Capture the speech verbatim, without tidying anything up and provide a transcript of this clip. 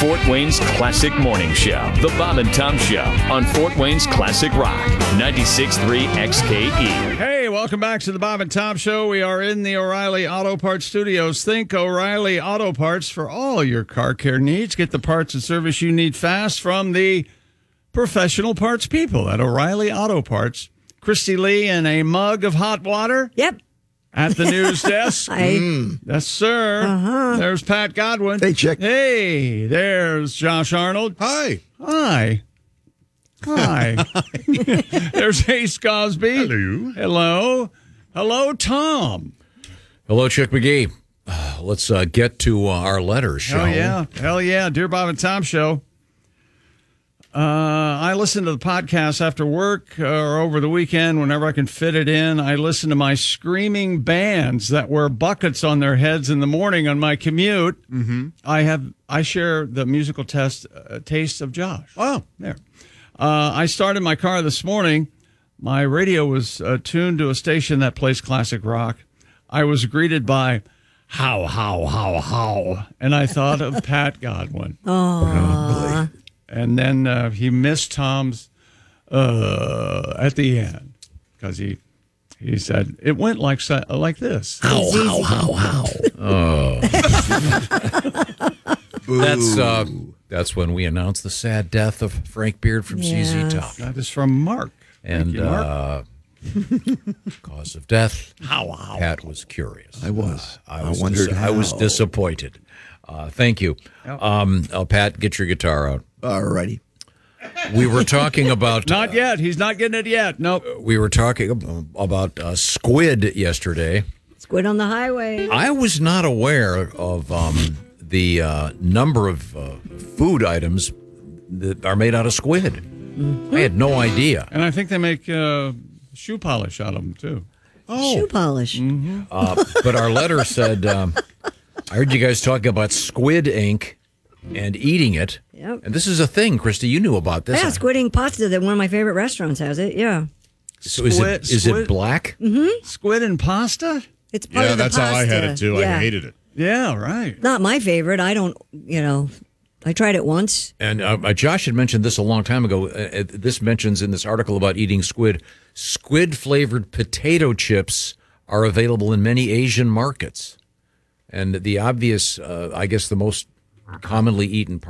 Fort Wayne's Classic Morning Show, The Bob and Tom Show on Fort Wayne's Classic Rock, ninety-six point three X K E. Hey, welcome back to The Bob and Tom Show. We are in the O'Reilly Auto Parts Studios. Think O'Reilly Auto Parts for all your car care needs. Get the parts and service you need fast from the professional parts people at O'Reilly Auto Parts. Christy Lee and a mug of hot water. Yep. At the news desk. I, mm. Yes, sir. Uh-huh. There's Pat Godwin. Hey, Chick. Hey, there's Josh Arnold. Hi. Hi. Hi. There's Ace Cosby. Hello. Hello. Hello, Tom. Hello, Chick McGee. Uh, let's uh, get to uh, our letters, shall Hell we? yeah. Hell yeah. Dear Bob and Tom Show. Uh, I listen to the podcast after work or over the weekend whenever I can fit it in. I listen to my screaming bands that wear buckets on their heads in the morning on my commute. Mm-hmm. I have I share the musical test uh, taste of Josh. Oh, there. Uh, I started my car this morning. My radio was uh, tuned to a station that plays classic rock. I was greeted by how, how, how, how, and I thought of Pat Godwin. oh, And then uh, he missed Tom's uh, at the end because he he said it went like like this. How, how, how, how. Oh. That's uh, that's when we announced the sad death of Frank Beard from Yes. Z Z Top. That is from Mark. Thank And you, Mark. uh, cause of death, how, how, Pat was curious. I was. Uh, I I was wondered dis- I was how. disappointed. Uh, thank you. Um, uh, Pat, get your guitar out. All righty. We were talking about... Not yet. He's not getting it yet. Nope. We were talking ab- about uh, squid yesterday. squid on the highway. I was not aware of um, the uh, number of uh, food items that are made out of squid. Mm-hmm. I had no idea. And I think they make uh, shoe polish out of them, too. Shoe polish. Mm-hmm. Uh, but our letter said, um, I heard you guys talking about squid ink and eating it. Yep. And this is a thing, Christy. You knew about this. Yeah, squid ink pasta that one of my favorite restaurants has it. Yeah. So is it, is Squid- it black? Mm-hmm. Squid and pasta? It's part Yeah, of the that's how I had pasta. it, too. Yeah. I hated it. Yeah, right. Not my favorite. I don't, you know, I tried it once. And uh, Josh had mentioned this a long time ago. Uh, this mentions in this article about eating squid, squid-flavored potato chips are available in many Asian markets. And the obvious, uh, I guess the most commonly eaten